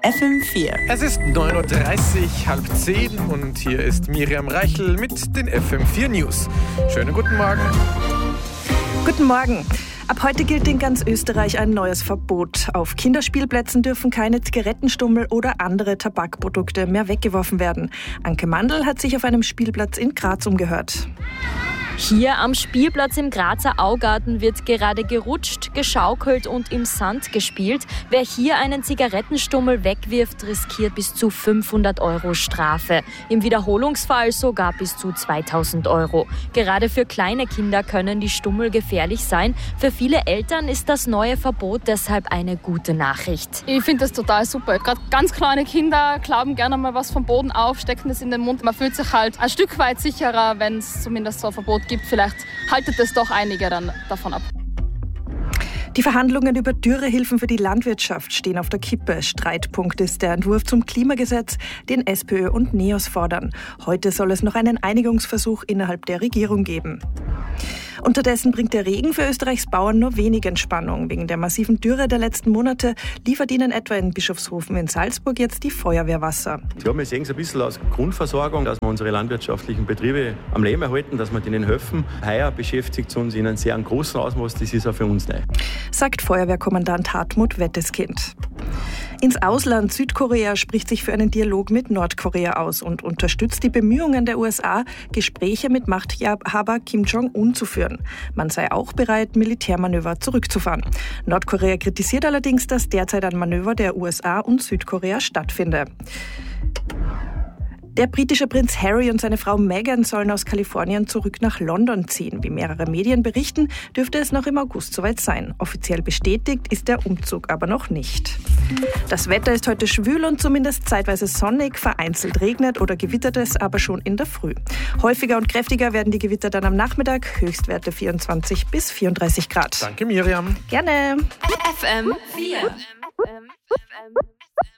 FM4. Es ist 9.30 Uhr, halb 10 und hier ist Miriam Reichel mit den FM4 News. Schönen guten Morgen. Guten Morgen. Ab heute gilt in ganz Österreich ein neues Verbot. Auf Kinderspielplätzen dürfen keine Zigarettenstummel oder andere Tabakprodukte mehr weggeworfen werden. Anke Mandl hat sich auf einem Spielplatz in Graz umgehört. Hier am Spielplatz im Grazer Augarten wird gerade gerutscht, geschaukelt und im Sand gespielt. Wer hier einen Zigarettenstummel wegwirft, riskiert bis zu 500 € Strafe. Im Wiederholungsfall sogar bis zu 2000 €. Gerade für kleine Kinder können die Stummel gefährlich sein. Für viele Eltern ist das neue Verbot deshalb eine gute Nachricht. Ich finde das total super. Gerade ganz kleine Kinder klauen gerne mal was vom Boden auf, stecken es in den Mund. Man fühlt sich halt ein Stück weit sicherer, wenn es zumindest so ein Verbot gibt. Vielleicht haltet es doch einige dann davon ab. Die Verhandlungen über Dürrehilfen für die Landwirtschaft stehen auf der Kippe. Streitpunkt ist der Entwurf zum Klimagesetz, den SPÖ und NEOS fordern. Heute soll es noch einen Einigungsversuch innerhalb der Regierung geben. Unterdessen bringt der Regen für Österreichs Bauern nur wenig Entspannung. Wegen der massiven Dürre der letzten Monate liefert ihnen etwa in Bischofshofen in Salzburg jetzt die Feuerwehr Wasser. Ja, wir sehen es ein bisschen als Grundversorgung, dass wir unsere landwirtschaftlichen Betriebe am Leben erhalten, dass wir denen helfen. Heuer beschäftigt es uns in einem sehr großen Ausmaß, das ist auch für uns neu. Sagt Feuerwehrkommandant Hartmut Wetteskind. Ins Ausland. Südkorea spricht sich für einen Dialog mit Nordkorea aus und unterstützt die Bemühungen der USA, Gespräche mit Machthaber Kim Jong-un zu führen. Man sei auch bereit, Militärmanöver zurückzufahren. Nordkorea kritisiert allerdings, dass derzeit ein Manöver der USA und Südkorea stattfinde. Der britische Prinz Harry und seine Frau Meghan sollen aus Kalifornien zurück nach London ziehen. Wie mehrere Medien berichten, dürfte es noch im August soweit sein. Offiziell bestätigt ist der Umzug aber noch nicht. Das Wetter ist heute schwül und zumindest zeitweise sonnig. Vereinzelt regnet oder gewittert es aber schon in der Früh. Häufiger und kräftiger werden die Gewitter dann am Nachmittag. Höchstwerte 24 bis 34 Grad. Danke, Miriam. Gerne. FM4.